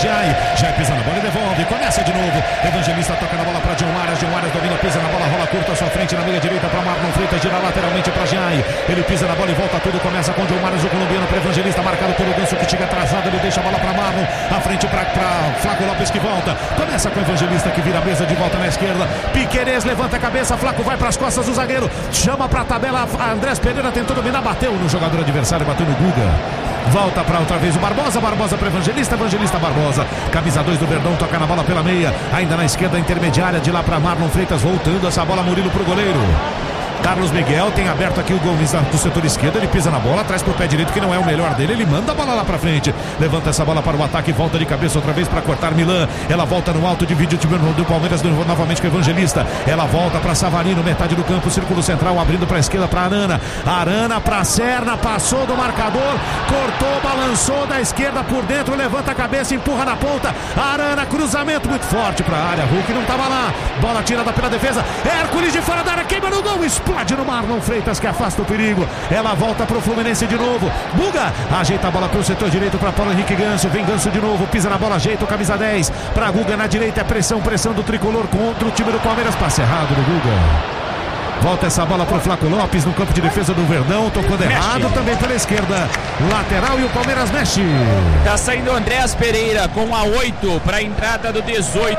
Jai pisa na bola e devolve, começa de novo. Evangelista toca na bola para John Arias domina, pisa na bola, rola curta à sua frente, na meia direita para Marlon Freitas, gira lateralmente para Jai. Ele pisa na bola e volta tudo, começa com John Arias, o colombiano para Evangelista, marcado pelo Ganso que chega atrasado, ele deixa a bola para Marlon, à frente para Flaco Lopes que volta, começa com o Evangelista que vira a mesa de volta na esquerda. Piquerez levanta a cabeça, Flaco vai para as costas do zagueiro, chama para a tabela, Andrés Pereira tentou dominar, bateu no jogador adversário, bateu no Guga. Volta para outra vez o Barbosa para Evangelista Barbosa, camisa 2 do Verdão, toca na bola pela meia, ainda na esquerda intermediária, de lá para Marlon Freitas, voltando essa bola, Murilo pro goleiro. Carlos Miguel tem aberto aqui o Gomes do setor esquerdo, ele pisa na bola, traz pro pé direito que não é o melhor dele, ele manda a bola lá pra frente, levanta essa bola para o ataque, volta de cabeça outra vez para cortar Milan, ela volta no alto, divide o time do Palmeiras novamente com o Evangelista, ela volta para Savarino, metade do campo, círculo central, abrindo para a esquerda para Arana para Serna, passou do marcador, cortou, balançou da esquerda por dentro, levanta a cabeça, empurra na ponta, Arana, cruzamento muito forte para a área, Hulk não tava lá, bola tirada pela defesa, Hércules de fora da área, queima no gol, explode no Marlon Freitas que afasta o perigo, ela volta pro Fluminense de novo, Buga ajeita a bola pro setor direito para Paulo Henrique Ganso, vem Ganso de novo, pisa na bola, ajeita o camisa 10 para Guga na direita, é pressão do tricolor contra o time do Palmeiras, passe errado do Guga. Volta essa bola pro Flaco Lopes no campo de defesa do Verdão, tocou de errado também pela esquerda, lateral e o Palmeiras mexe. Tá saindo o Andrés Pereira com a 8 para a entrada do 18,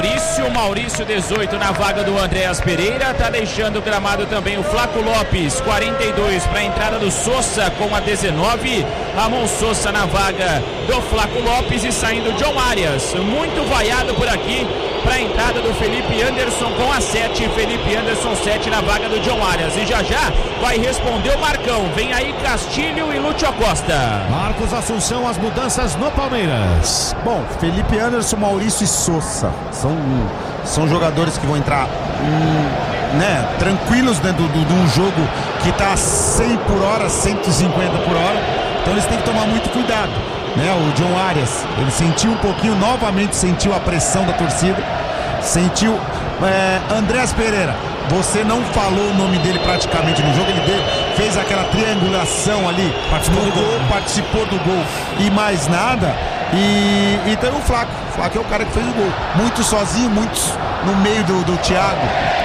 Maurício 18 na vaga do Andrés Pereira, tá deixando o gramado também o Flaco Lopes, 42 para a entrada do Sousa com a 19, Ramon Sousa na vaga do Flaco Lopes e saindo John Arias, muito vaiado por aqui para a entrada do Felipe Anderson com a 7, Felipe Anderson 7 na vaga do John Arias, e já vai responder o Marcão, vem aí Castilho e Lúcio Acosta. Marcos Assunção, as mudanças no Palmeiras. Bom, Felipe Anderson, Maurício e Sousa são jogadores que vão entrar tranquilos dentro de um jogo que está 100 por hora, 150 por hora, então eles têm que tomar muito cuidado. O John Arias, ele sentiu um pouquinho, novamente sentiu a pressão da torcida, sentiu. Andrés Pereira, você não falou o nome dele praticamente no jogo, ele fez aquela triangulação ali, participou do gol e mais nada, e tem o Flaco é o cara que fez o gol, muito sozinho, muitos no meio do Thiago,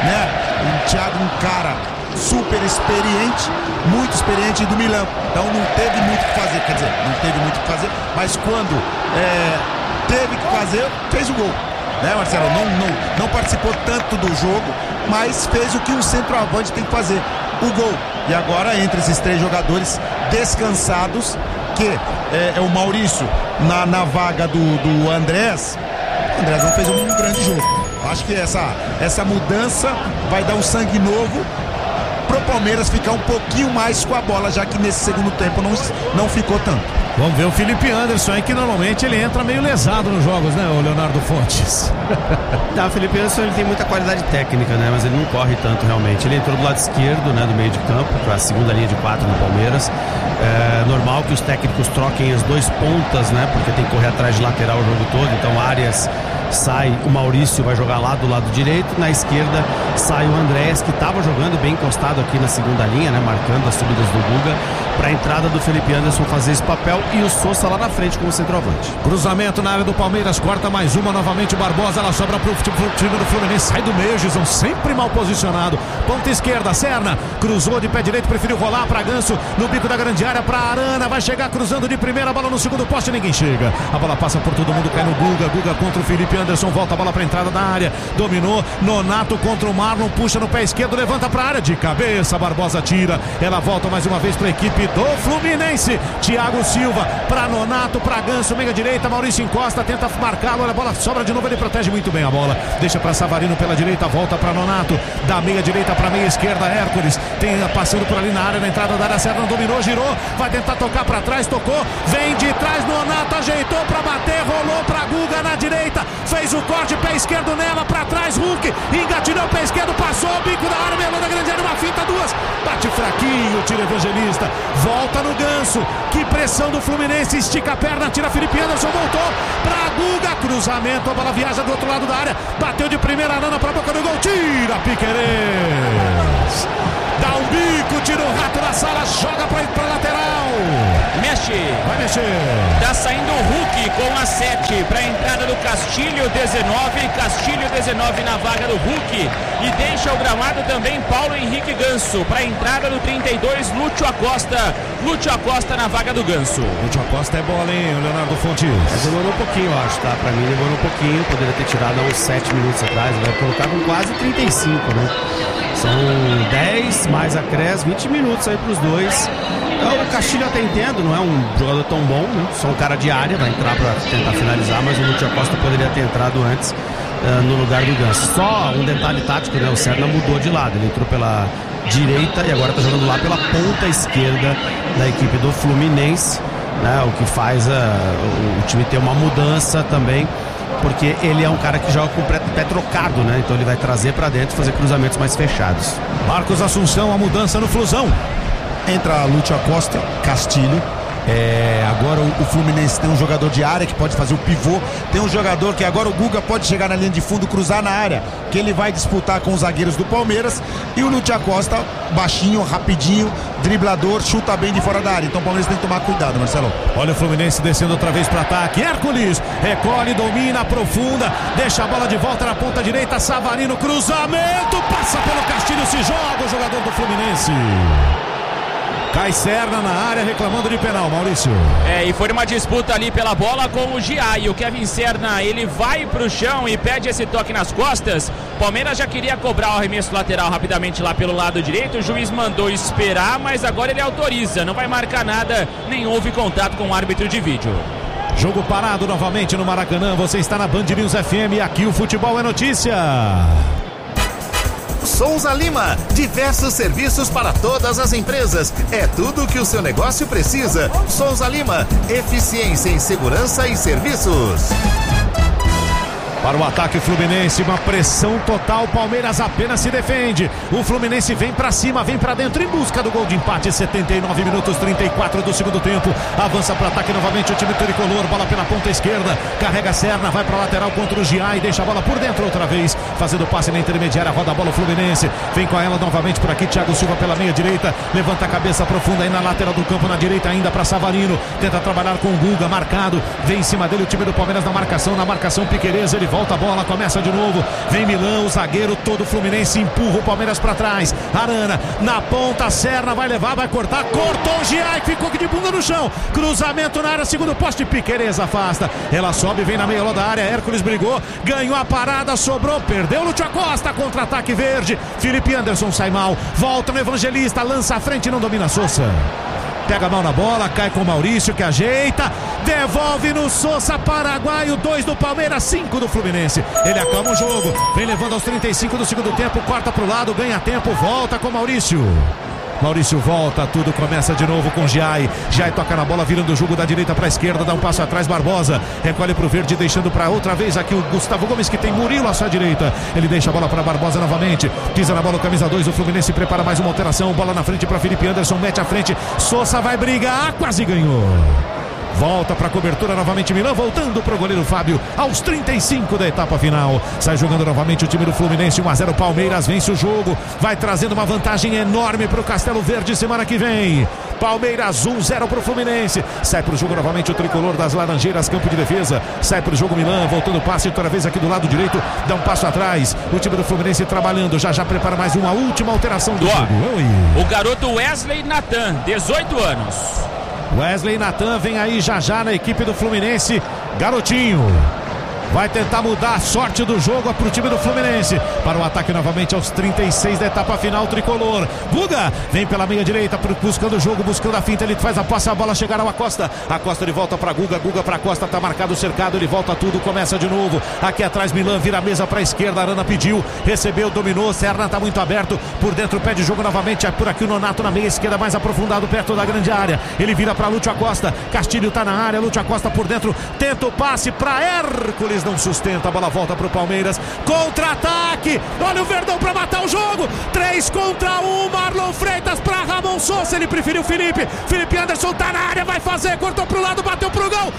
o Thiago um cara super experiente, muito experiente do Milão, então não teve muito o que fazer, mas quando teve que fazer, fez o gol, Marcelo, não participou tanto do jogo, mas fez o que um centroavante tem que fazer, o gol, e agora entre esses três jogadores descansados, que é o Maurício na vaga do Andrés, o Andrés não fez um grande jogo, acho que essa mudança vai dar um sangue novo pro Palmeiras ficar um pouquinho mais com a bola, já que nesse segundo tempo não ficou tanto. Vamos ver o Felipe Anderson aí, que normalmente ele entra meio lesado nos jogos, o Leonardo Fontes. O Felipe Anderson ele tem muita qualidade técnica, mas ele não corre tanto realmente. Ele entrou do lado esquerdo, do meio de campo, para a segunda linha de 4 no Palmeiras. É normal que os técnicos troquem as duas pontas, porque tem que correr atrás de lateral o jogo todo. Então Arias sai, o Maurício vai jogar lá do lado direito, na esquerda sai o Andrés, que estava jogando bem encostado aqui na segunda linha, marcando as subidas do Guga, para a entrada do Felipe Anderson fazer esse papel, e o Sousa lá na frente como centroavante. Cruzamento na área do Palmeiras, corta mais uma, novamente o Barbosa, ela sobra pro time do Fluminense, sai do meio, Gizão, sempre mal posicionado, ponta esquerda, Serna, cruzou de pé direito, preferiu rolar para Ganso, no bico da grande área, para Arana, vai chegar cruzando de primeira, bola no segundo poste, ninguém chega, a bola passa por todo mundo, cai no Guga contra o Felipe Anderson, volta a bola para a entrada da área, dominou, Nonato contra o Marlon, puxa no pé esquerdo, levanta para a área, de cabeça, Barbosa tira, ela volta mais uma vez para a equipe do Fluminense, Thiago Silva para Nonato, para Ganso, meia direita, Maurício encosta, tenta marcá-lo, a bola sobra de novo, ele protege muito bem a bola, deixa para Savarino pela direita, volta para Nonato, da meia direita para meia esquerda, Hércules, passando por ali na área, na entrada da área, Serna dominou, girou, vai tentar tocar para trás, tocou, vem de trás, Nonato ajeitou para bater, rolou para Guga na direita, fez o corte, pé esquerdo nela, para trás, Hulk, engatilhou o pé esquerdo, passou o bico da área, melou da grande área, uma finta, duas, bate fraquinho, tira Evangelista, volta no Ganso, que pressão do Fluminense, estica a perna, tira Felipe Anderson, voltou para Guga, cruzamento, a bola viaja do outro lado da área, bateu de primeira, Arana para a boca do gol, tira Piquerez. dá um bico, tira o rato na sala, joga pra lateral. Mexe. Vai mexer. Tá saindo o Hulk com a 7 para a entrada do Castilho 19. Castilho 19 na vaga do Hulk. E deixa o gramado também Paulo Henrique Ganso para a entrada do 32, Lúcio Acosta. Lúcio Acosta na vaga do Ganso. Lúcio Acosta é bola, hein, Leonardo Fontes? Demorou um pouquinho, eu acho, tá? Pra mim demorou um pouquinho. Poderia ter tirado há uns 7 minutos atrás. Vai colocar com quase 35, né? São 10 mais acréscimo, 20 minutos aí pros dois. O Castilho até entendo, não é um jogador tão bom, né? Só um cara de área, vai entrar pra tentar finalizar, mas o Lúcio Acosta poderia ter entrado antes no lugar do Ganso. Só um detalhe tático, né? O Serna mudou de lado, ele entrou pela direita e agora tá jogando lá pela ponta esquerda da equipe do Fluminense, né? O que faz o time ter uma mudança também, porque ele é um cara que joga com o pé trocado, né? Então ele vai trazer pra dentro e fazer cruzamentos mais fechados. Marcos Assunção, a mudança no Flusão. Entra Lúcio Acosta, Castilho. Agora o Fluminense tem um jogador de área que pode fazer o pivô. Tem um jogador que agora o Guga pode chegar na linha de fundo, cruzar na área, que ele vai disputar com os zagueiros do Palmeiras. E o Lúcio Acosta, baixinho, rapidinho, driblador, chuta bem de fora da área. Então o Palmeiras tem que tomar cuidado, Marcelo. Olha o Fluminense descendo outra vez para ataque. Hércules recolhe, domina, aprofunda, deixa a bola de volta na ponta direita. Savarino, cruzamento, passa pelo Castilho, se joga o jogador do Fluminense. Cai Serna na área reclamando de penal, Maurício. E foi uma disputa ali pela bola com o Giai. O Kevin Serna, ele vai pro chão e pede esse toque nas costas. Palmeiras já queria cobrar o arremesso lateral rapidamente lá pelo lado direito. O juiz mandou esperar, mas agora ele autoriza. Não vai marcar nada, nem houve contato com o árbitro de vídeo. Jogo parado novamente no Maracanã. Você está na Band News FM e aqui o futebol é notícia. Souza Lima, diversos serviços para todas as empresas. É tudo o que o seu negócio precisa. Souza Lima, eficiência em segurança e serviços. Para o ataque Fluminense, uma pressão total, Palmeiras apenas se defende. O Fluminense vem para cima, vem para dentro em busca do gol de empate. 79 minutos, 34 do segundo tempo. Avança para o ataque novamente o time tricolor, bola pela ponta esquerda, carrega Serna, vai para a lateral contra o Giai, deixa a bola por dentro outra vez, fazendo passe na intermediária, roda a bola o Fluminense, vem com ela novamente por aqui, Thiago Silva pela meia direita, levanta a cabeça profunda aí na lateral do campo, na direita ainda para Savarino, tenta trabalhar com o Guga, marcado, vem em cima dele o time do Palmeiras na marcação Piquerez, ele volta a bola, começa de novo, vem Milão, o zagueiro todo Fluminense empurra o Palmeiras para trás, Arana na ponta, Serna vai levar, vai cortar, cortou o Giai, ficou de bunda no chão, cruzamento na área, segundo poste, Piquerez afasta, ela sobe, vem na meia da área, Hércules brigou, ganhou a parada, sobrou, perdeu o Lúcio Acosta, contra-ataque verde, Felipe Anderson sai mal, volta no Evangelista, lança à frente e não domina Sousa. Pega a mão na bola, cai com o Maurício que ajeita, devolve no Sousa, paraguaio, 2 do Palmeiras, 5 do Fluminense. Ele acalma o jogo, vem levando aos 35 do segundo tempo, corta pro lado, ganha tempo, volta com o Maurício. Maurício volta, tudo começa de novo com Giai. Giai toca na bola, virando o jogo da direita para a esquerda, dá um passo atrás, Barbosa recolhe para o verde, deixando para outra vez aqui o Gustavo Gomes, que tem Murilo à sua direita. Ele deixa a bola para Barbosa novamente, pisa na bola o camisa 2, o Fluminense prepara mais uma alteração, bola na frente para Felipe Anderson, mete à frente, Sousa vai brigar, quase ganhou. Volta para a cobertura novamente Milão, voltando para o goleiro Fábio aos 35 da etapa final. Sai jogando novamente o time do Fluminense, 1-0 Palmeiras, vence o jogo, vai trazendo uma vantagem enorme para o Castelo Verde semana que vem. Palmeiras 1-0 para o Fluminense. Sai para o jogo novamente o tricolor das Laranjeiras, campo de defesa. Sai para o jogo Milão, voltando o passe, outra vez aqui do lado direito, dá um passo atrás. O time do Fluminense trabalhando, já prepara mais uma última alteração do jogo. O garoto Wesley Natan, 18 anos. Wesley Natan vem aí já na equipe do Fluminense, garotinho. Vai tentar mudar a sorte do jogo para o time do Fluminense. Para o ataque novamente aos 36 da etapa final, tricolor. Guga vem pela meia direita, buscando o jogo, buscando a finta. Ele faz a passe, a bola chegar ao Acosta. Acosta de volta para Guga, Guga para Acosta, tá marcado, cercado. Ele volta tudo, começa de novo. Aqui atrás, Milan vira a mesa para a esquerda. Arana pediu, recebeu, dominou. Serna tá muito aberto. Por dentro, pede jogo novamente. É por aqui o Nonato na meia esquerda, mais aprofundado, perto da grande área. Ele vira para Lúcio Acosta. Castilho tá na área. Lúcio Acosta por dentro. Tenta o passe para Hércules. Não sustenta, a bola volta pro Palmeiras, contra-ataque, olha o Verdão pra matar o jogo, 3 contra 1, Marlon Freitas pra Ramon Sousa, ele preferiu Felipe Anderson tá na área, vai fazer, cortou pro lado, bateu pro gol,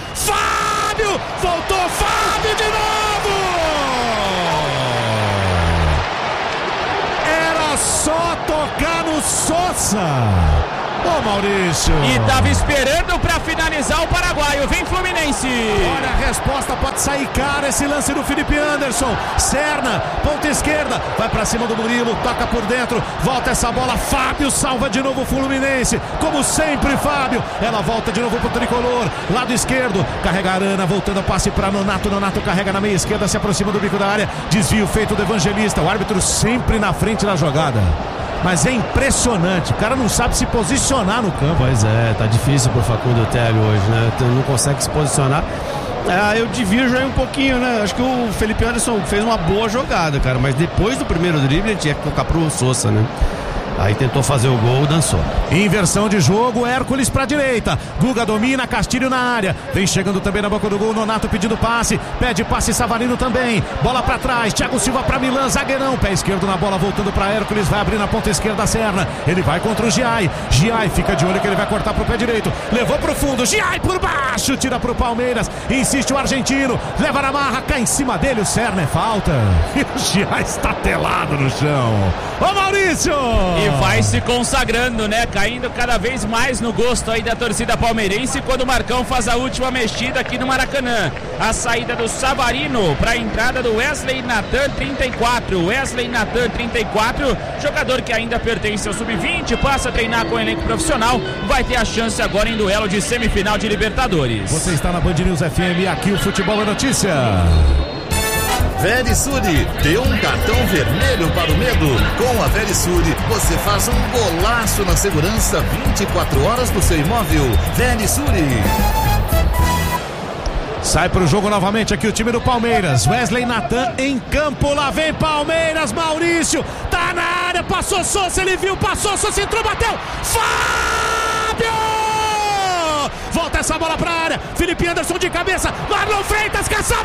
Fábio, voltou Fábio de novo, era só tocar no Sousa. Ô Maurício. E tava esperando pra finalizar o paraguaio. Vem Fluminense. Olha, a resposta pode sair cara. Esse lance do Felipe Anderson. Serna, ponta esquerda. Vai pra cima do Murilo. Toca por dentro. Volta essa bola. Fábio salva de novo o Fluminense. Como sempre, Fábio. Ela volta de novo pro tricolor. Lado esquerdo. Carrega a Arana. Voltando a passe pra Nonato. Nonato carrega na meia esquerda. Se aproxima do bico da área. Desvio feito do Evangelista. O árbitro sempre na frente da jogada. Mas é impressionante, o cara não sabe se posicionar no campo. Pois é, tá difícil pro Facundo Télio hoje, né? Não consegue se posicionar. Eu divirjo aí um pouquinho, né? Acho que o Felipe Anderson fez uma boa jogada, cara, mas depois do primeiro drible ele tinha que tocar pro Sousa, né? Aí tentou fazer o gol, dançou. Inversão de jogo, Hércules pra direita. Guga domina, Castilho na área. Vem chegando também na boca do gol, Nonato pedindo passe. Pede passe, Savarino também. Bola pra trás, Thiago Silva pra Milan, zagueirão. Pé esquerdo na bola, voltando pra Hércules. Vai abrir na ponta esquerda a Serna. Ele vai contra o Giai. Giai fica de olho que ele vai cortar pro pé direito. Levou pro fundo, Giai por baixo. Tira pro Palmeiras. Insiste o argentino. Leva na marra, cai em cima dele. O Serna é falta. E o Giai está telado no chão. Ô Maurício! E vai se consagrando, né? Caindo cada vez mais no gosto aí da torcida palmeirense quando o Marcão faz a última mexida aqui no Maracanã. A saída do Savarino para a entrada do Wesley Natan, 34. Wesley Natan, 34. Jogador que ainda pertence ao Sub-20, passa a treinar com o elenco profissional. Vai ter a chance agora em duelo de semifinal de Libertadores. Você está na Band News FM, aqui o Futebol é Notícia. Verisure, dê um cartão vermelho para o medo. Com a Verisure, você faz um golaço na segurança 24 horas do seu imóvel. Verisure. Sai pro jogo novamente aqui o time do Palmeiras. Wesley Natan em campo, lá vem Palmeiras, Maurício, tá na área, passou Sousa, ele viu, passou Sousa, entrou, bateu, Fábio! Volta essa bola pra área, Felipe Anderson de cabeça, Marlon Freitas, caçada!